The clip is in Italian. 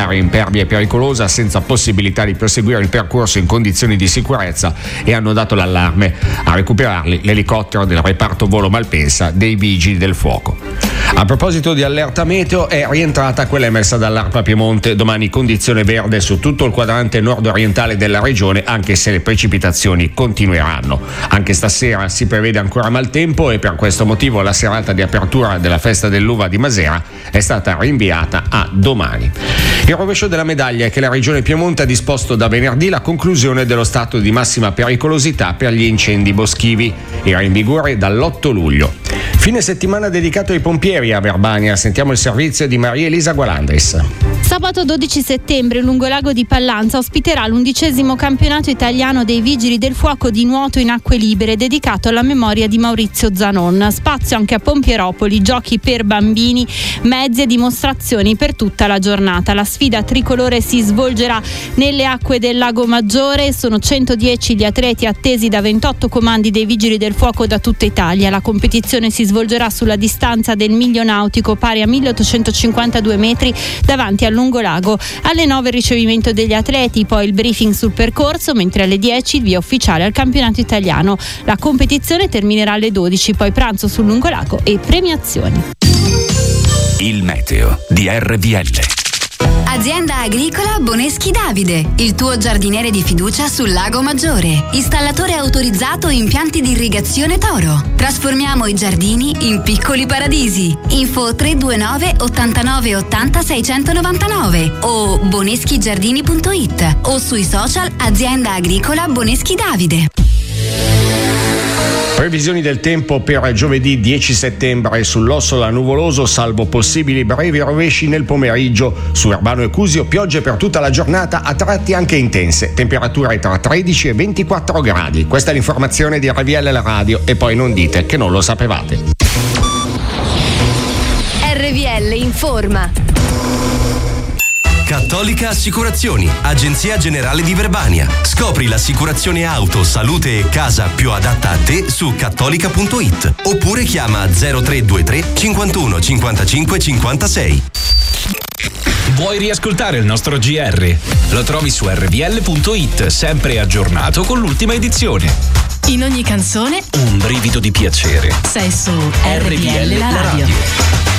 area impervia e pericolosa senza possibilità di proseguire il percorso in condizioni di sicurezza e hanno dato l'allarme. A recuperarli l'elicottero del reparto volo Malpensa dei Vigili del Fuoco. A proposito di allerta meteo, è rientrata quella emessa dall'ARPA Piemonte. Domani condizione verde su tutto il quadrante nord-orientale della regione, anche se le precipitazioni continueranno. Anche stasera si prevede ancora maltempo e per questo motivo la serata di apertura della festa dell'uva di Masera è stata rinviata a domani. Il rovescio della medaglia è che la regione Piemonte ha disposto da venerdì la conclusione dello stato di massima pericolosità per gli incendi boschivi. Era in vigore dall'8 luglio. Fine settimana dedicato ai pompieri a Verbania. Sentiamo il servizio di Maria Elisa Gualandris. Sabato 12 settembre il lungolago di Pallanza ospiterà l'11° campionato italiano dei Vigili del Fuoco di nuoto in acque libere dedicato alla memoria di Maurizio Zanon. Spazio anche a Pompieropoli, giochi per bambini, mezzi e dimostrazioni per tutta la giornata. La sfida tricolore si svolgerà nelle acque del Lago Maggiore. Sono 110 gli atleti attesi da 28 comandi dei Vigili del Fuoco da tutta Italia. La competizione si svolgerà sulla distanza del miglio nautico pari a 1852 metri davanti al lungolago. Alle 9 il ricevimento degli atleti, poi il briefing sul percorso, mentre alle 10 il via ufficiale al campionato italiano. La competizione terminerà alle 12, poi pranzo sul lungolago e premiazioni. Il meteo di RVL. Azienda agricola Boneschi Davide, il tuo giardiniere di fiducia sul Lago Maggiore. Installatore autorizzato impianti di irrigazione Toro. Trasformiamo i giardini in piccoli paradisi. Info 329 89 80 699 o boneschigiardini.it o sui social Azienda agricola Boneschi Davide. Previsioni del tempo per giovedì 10 settembre. Sull'Ossola nuvoloso, salvo possibili brevi rovesci nel pomeriggio. Su Verbano e Cusio piogge per tutta la giornata, a tratti anche intense. Temperature tra 13 e 24 gradi. Questa è l'informazione di RVL La Radio e poi non dite che non lo sapevate. RVL informa. Cattolica Assicurazioni, agenzia generale di Verbania. Scopri l'assicurazione auto, salute e casa più adatta a te su cattolica.it oppure chiama 0323 51 55 56. Vuoi riascoltare il nostro GR? Lo trovi su rvl.it, sempre aggiornato con l'ultima edizione. In ogni canzone un brivido di piacere. sei su RVL La Radio.